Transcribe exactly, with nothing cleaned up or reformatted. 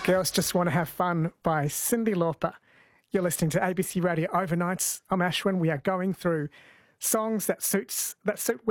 Girls Just Want to Have Fun by Cyndi Lauper. You're listening to A B C Radio Overnights. I'm Ashwin. We are going through songs that suits that suit